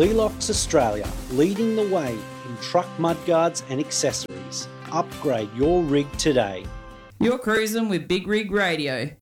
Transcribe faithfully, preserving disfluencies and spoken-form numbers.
Lealox Australia, leading the way in truck mudguards and accessories. Upgrade your rig today. You're cruising with Big Rig Radio.